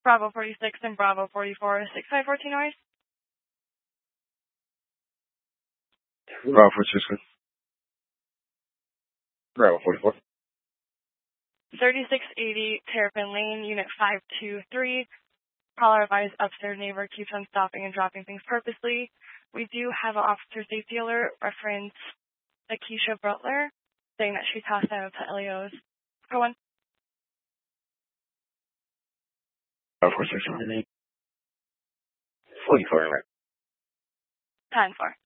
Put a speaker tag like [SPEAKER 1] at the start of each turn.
[SPEAKER 1] Bravo 46 and Bravo 44, 6514 noise.
[SPEAKER 2] Bravo 46. Bravo 44.
[SPEAKER 1] 3680 Terrapin Lane, Unit 523. Caller advised upstairs neighbor keeps on stopping and dropping things purposely. We do have an officer safety alert reference Akeisha Butler saying that she's hostile to LEOs. Go on.
[SPEAKER 2] Bravo 46. 44, right?
[SPEAKER 1] 10-4.